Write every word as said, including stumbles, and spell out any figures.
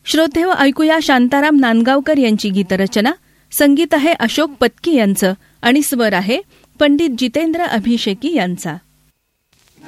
श्रोतेहो, ऐकूया शांताराम नांदगावकर यांची गीतरचना. संगीत आहे अशोक पत्की यांचं आणि स्वर आहे पंडित जितेंद्र अभिषेकी यांचा.